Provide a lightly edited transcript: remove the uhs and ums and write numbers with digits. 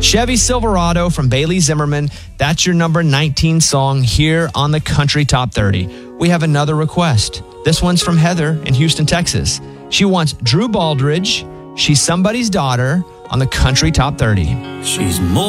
Chevy Silverado from Bailey Zimmerman. That's your number 19 song here on the Country Top 30. We have another request. This one's from Heather in Houston, Texas. She wants Drew Baldridge, She's Somebody's Daughter, on the Country Top 30. She's more